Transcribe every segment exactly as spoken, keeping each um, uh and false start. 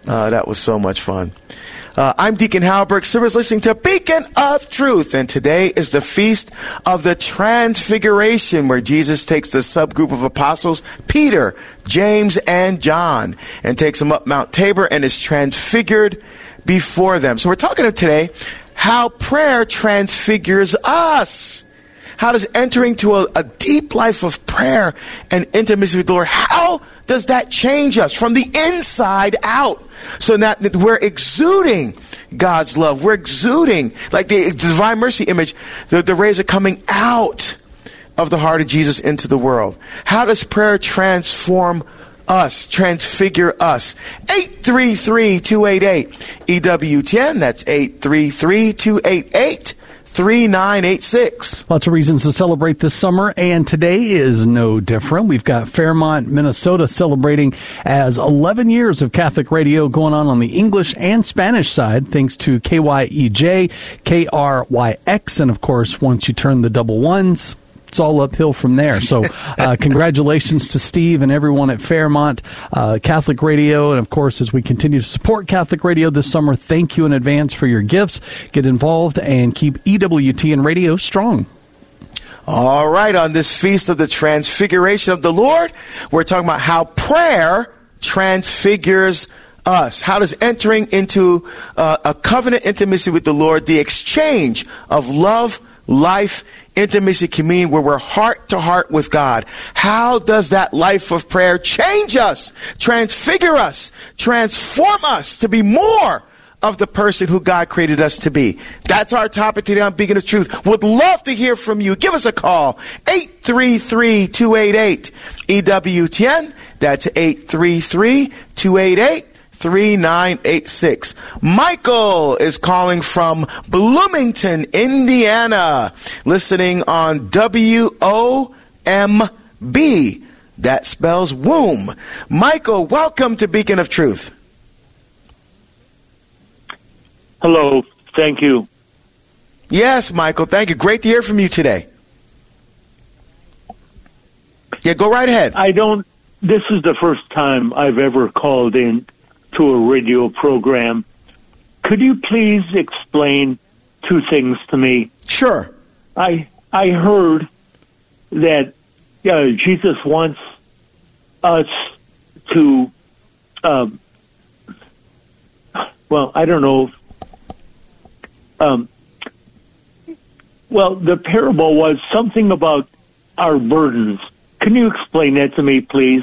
Uh, that was so much fun. Uh, I'm Deacon Halberg. Silver's listening to Beacon of Truth, and today is the Feast of the Transfiguration, where Jesus takes the subgroup of apostles, Peter, James, and John, and takes them up Mount Tabor and is transfigured before them. So we're talking today how prayer transfigures us. How does entering to a, a deep life of prayer and intimacy with the Lord, how does that change us from the inside out? So that we're exuding God's love. We're exuding, like the, the Divine Mercy image, the, the rays are coming out of the heart of Jesus into the world. How does prayer transform us, transfigure us? eight three three, two eight eight, E W ten. That's eight three three, two eight eight, three nine eight six. Lots of reasons to celebrate this summer, and today is no different. We've got Fairmont, Minnesota celebrating as eleven years of Catholic radio going on on the English and Spanish side, thanks to K Y E J, K R Y X, and of course, once you turn the double ones, it's all uphill from there. So uh, congratulations to Steve and everyone at Fairmont uh, Catholic Radio. And, of course, as we continue to support Catholic Radio this summer, thank you in advance for your gifts. Get involved and keep E W T N Radio strong. All right. On this Feast of the Transfiguration of the Lord, we're talking about how prayer transfigures us. How does entering into uh, a covenant intimacy with the Lord, the exchange of love, life, intimacy, communion, where we're heart to heart with God, how does that life of prayer change us, transfigure us, transform us to be more of the person who God created us to be? That's our topic today on Beacon of Truth. Would love to hear from you. Give us a call, eight three three, two eight eight, E W T N. That's eight three three, two eight eight, three nine eight six. Michael is calling from Bloomington, Indiana, listening on W O M B. That spells womb. Michael, welcome to Beacon of Truth. Hello. Thank you. Yes, Michael. Thank you. Great to hear from you today. Yeah, go right ahead. I don't, this is the first time I've ever called in to a radio program. Could you please explain two things to me? Sure. I I heard that uh, Jesus wants us to, um, well, I don't know. Um, well, the parable was something about our burdens. Can you explain that to me, please?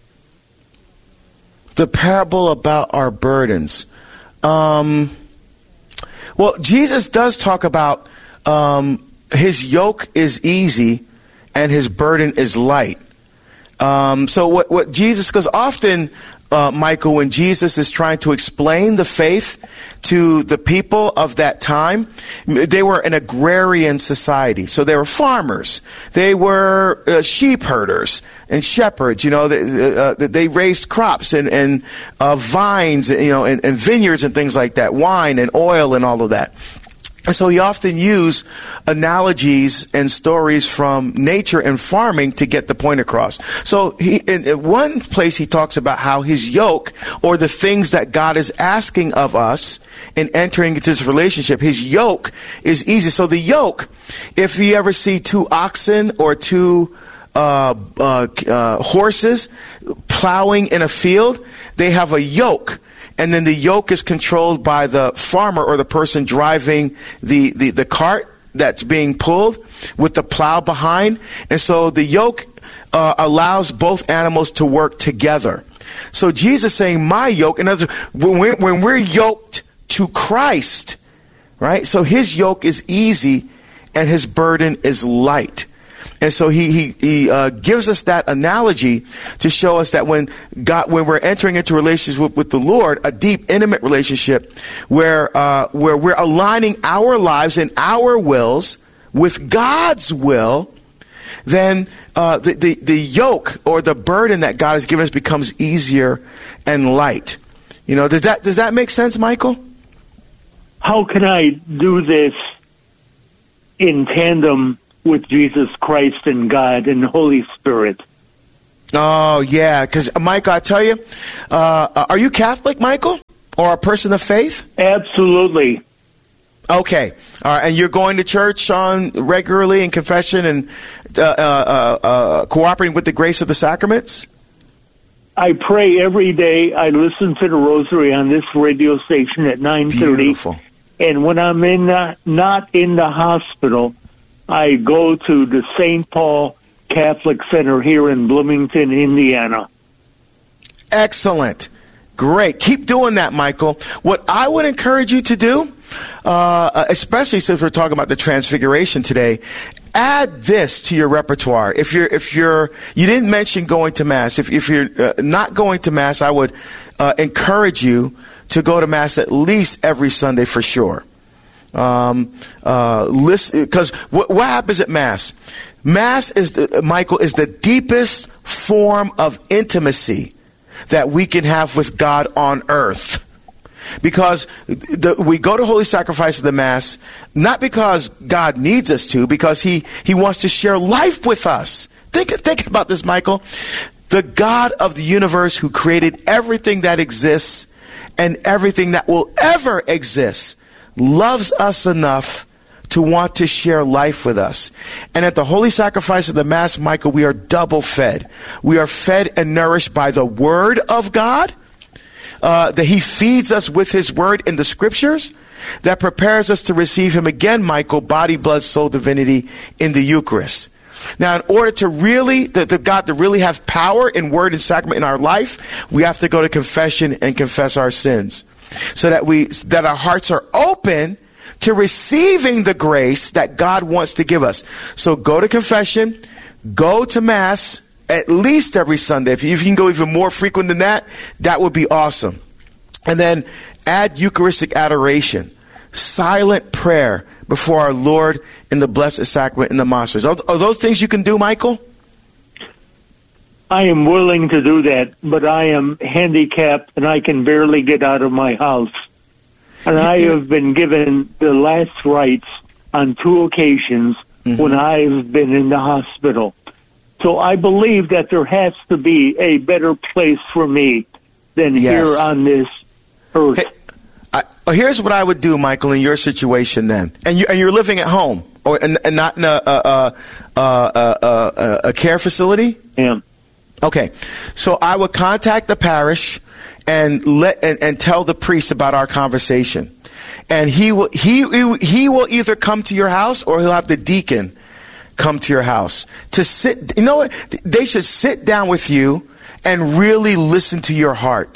The parable about our burdens. Um, well, Jesus does talk about um, his yoke is easy and his burden is light. Um, so what, what Jesus, because often, uh, Michael, when Jesus is trying to explain the faith to the people of that time, they were an agrarian society. So they were farmers. They were uh, sheep herders and shepherds. You know, they, uh, they raised crops and, and uh, vines, you know, and, and vineyards and things like that, wine and oil and all of that. And so he often used analogies and stories from nature and farming to get the point across. So he, in, in one place he talks about how his yoke, or the things that God is asking of us in entering into this relationship, his yoke is easy. So the yoke, if you ever see two oxen or two uh, uh, uh, horses plowing in a field, they have a yoke. And then the yoke is controlled by the farmer or the person driving the, the, the cart that's being pulled with the plow behind. And so the yoke uh, allows both animals to work together. So Jesus saying, my yoke, in other words, when we're, when we're yoked to Christ, right? So his yoke is easy and his burden is light. And so he he, he uh, gives us that analogy to show us that when God, when we're entering into relationship with, with the Lord, a deep, intimate relationship where uh, where we're aligning our lives and our wills with God's will, then uh, the, the the yoke or the burden that God has given us becomes easier and light. You know, does that does that make sense, Michael? How can I do this in tandem with Jesus Christ and God and Holy Spirit? Oh, yeah, because, Michael, I tell you, uh, are you Catholic, Michael? or a person of faith? Absolutely. Okay. All right. And you're going to church on regularly in confession and uh, uh, uh, cooperating with the grace of the sacraments? I pray every day. I listen to the rosary on this radio station at nine thirty. Beautiful. And when I'm in the, not in the hospital, I go to the Saint Paul Catholic Center here in Bloomington, Indiana. Excellent. Great. Keep doing that, Michael. What I would encourage you to do, uh, especially since we're talking about the Transfiguration today, add this to your repertoire. If you're, if you're, you didn't mention going to Mass. If, if you're uh, not going to Mass, I would uh, encourage you to go to Mass at least every Sunday for sure. Um, uh, listen, because what, what happens at Mass? Mass is, the, Michael, is the deepest form of intimacy that we can have with God on earth. Because the, we go to Holy Sacrifice of the Mass, not because God needs us to, because he, he wants to share life with us. Think, think about this, Michael. The God of the universe who created everything that exists and everything that will ever exist loves us enough to want to share life with us. And at the Holy Sacrifice of the Mass, Michael, we are double fed. We are fed and nourished by the Word of God, uh, that He feeds us with His Word in the Scriptures, that prepares us to receive Him again, Michael, body, blood, soul, divinity in the Eucharist. Now, in order to really, to, to God to really have power in word and sacrament in our life, we have to go to confession and confess our sins, so that we, that our hearts are open to receiving the grace that God wants to give us. So go to confession, go to Mass at least every Sunday. If you, if you can go even more frequent than that, that would be awesome. And then add Eucharistic adoration, silent prayer before our Lord in the Blessed Sacrament in the monasteries. Are, are those things you can do, Michael? I am willing to do that, but I am handicapped and I can barely get out of my house. And I have been given the last rites on two occasions mm-hmm. when I've been in the hospital. So I believe that there has to be a better place for me than yes. here on this earth. Hey, I, well, here's what I would do, Michael, in your situation then. And, you, and you're living at home or and, and not in a, a, a, a, a, a care facility? Yeah. Okay. So I would contact the parish and let and, and tell the priest about our conversation. And he will he he will either come to your house or he'll have the deacon come to your house to sit. You know what? They should sit down with you and really listen to your heart.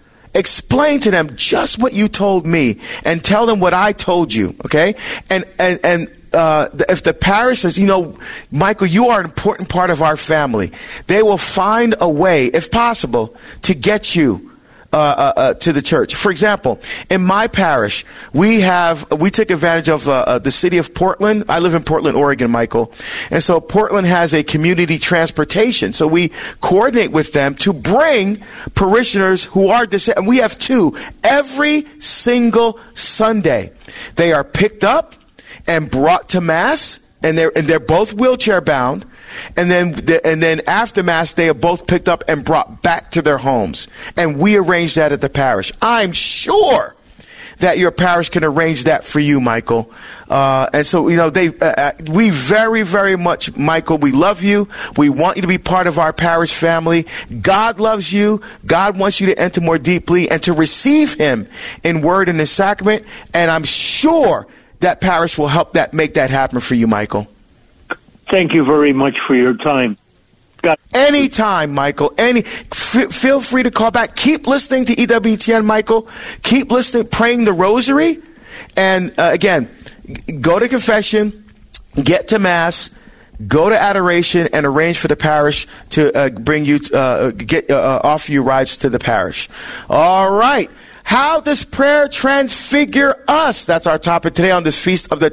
Explain to them just what you told me and tell them what I told you, okay? And and and uh, if the parish says, you know, Michael, you are an important part of our family, they will find a way, if possible, to get you Uh, uh, uh, to the church. For example, in my parish, we have we took advantage of uh, uh, the city of Portland. I live in Portland, Oregon, Michael, and so Portland has a community transportation. So we coordinate with them to bring parishioners who are disabled. And we have two every single Sunday. They are picked up and brought to Mass, and they're and they're both wheelchair bound. And then, and then after Mass, they are both picked up and brought back to their homes. And we arrange that at the parish. I'm sure that your parish can arrange that for you, Michael. Uh, and so, you know, they, uh, we very, very much, Michael, we love you. We want you to be part of our parish family. God loves you. God wants you to enter more deeply and to receive Him in word and in sacrament. And I'm sure that parish will help that make that happen for you, Michael. Thank you very much for your time. God. Anytime, Michael. Any, f- feel free to call back. Keep listening to E W T N, Michael. Keep listening, praying the rosary. And uh, again, go to confession, get to Mass, go to adoration, and arrange for the parish to uh, bring you, uh, get uh, offer you rides to the parish. All right. How does prayer transfigure us? That's our topic today on this Feast of the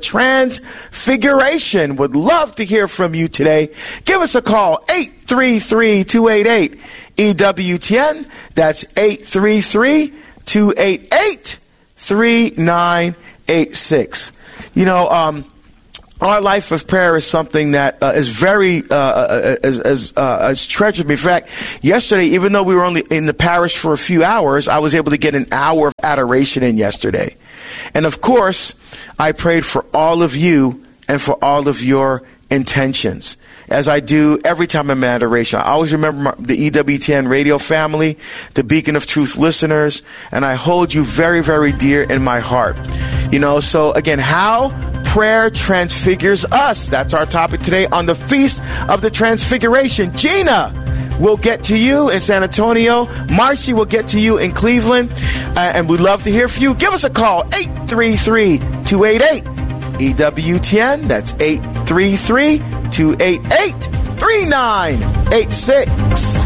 Transfiguration. Would love to hear from you today. Give us a call, eight three three, two eight eight, E W T N. That's eight three three, two eight eight, three nine eight six. You know, um, our life of prayer is something that uh, is very uh, as as uh, as treasured me. In fact, yesterday, even though we were only in the parish for a few hours, I was able to get an hour of adoration in yesterday. And of course, I prayed for all of you and for all of your intentions, as I do every time I'm in adoration. I always remember my, the E W T N radio family, the Beacon of Truth listeners, and I hold you very, very dear in my heart. You know, so again, how prayer transfigures us. That's our topic today on the Feast of the Transfiguration. Gina will get to you in San Antonio. Marcy will get to you in Cleveland. Uh, and we'd love to hear from you. Give us a call, eight three three, two eight eight, E W T N. That's eight three three, two eight eight, three nine eight six.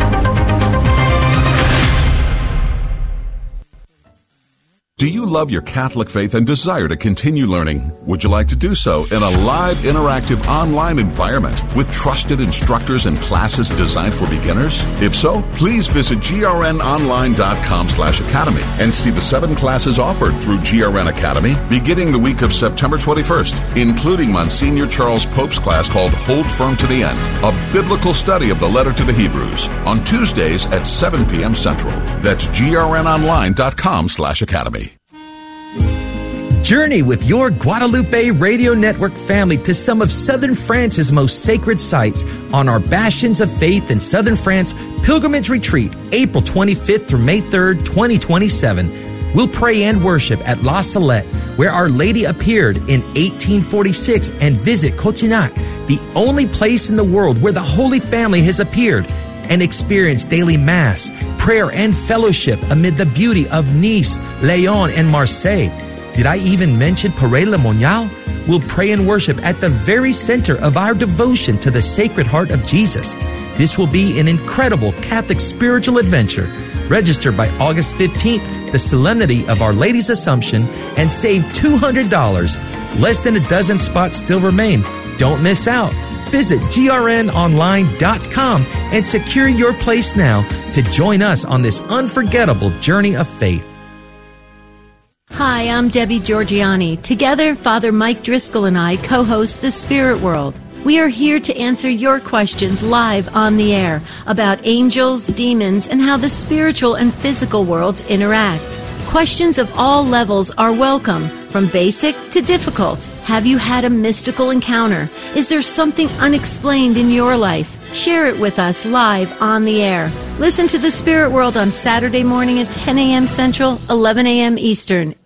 Do you love your Catholic faith and desire to continue learning? Would you like to do so in a live, interactive, online environment with trusted instructors and classes designed for beginners? If so, please visit grnonline.com slash academy and see the seven classes offered through G R N Academy beginning the week of September twenty-first, including Monsignor Charles Pope's class called Hold Firm to the End, a biblical study of the letter to the Hebrews, on Tuesdays at seven p.m. Central. That's grnonline.com slash academy. Journey with your Guadalupe Radio Network family to some of Southern France's most sacred sites on our Bastions of Faith in Southern France Pilgrimage Retreat, April twenty-fifth through May third, twenty twenty-seven. We'll pray and worship at La Salette, where Our Lady appeared in eighteen forty-six, and visit Cotignac, the only place in the world where the Holy Family has appeared, and experience daily Mass, prayer, and fellowship amid the beauty of Nice, Lyon, and Marseille. Did I even mention Paray-le-Monial? We'll pray and worship at the very center of our devotion to the Sacred Heart of Jesus. This will be an incredible Catholic spiritual adventure. Register by August fifteenth, the Solemnity of Our Lady's Assumption, and save two hundred dollars. Less than a dozen spots still remain. Don't miss out. Visit G R N online dot com and secure your place now to join us on this unforgettable journey of faith. Hi, I'm Debbie Georgiani. Together, Father Mike Driscoll and I co-host The Spirit World. We are here to answer your questions live on the air about angels, demons, and how the spiritual and physical worlds interact. Questions of all levels are welcome, from basic to difficult. Have you had a mystical encounter? Is there something unexplained in your life? Share it with us live on the air. Listen to The Spirit World on Saturday morning at ten a.m. Central, eleven a.m. Eastern,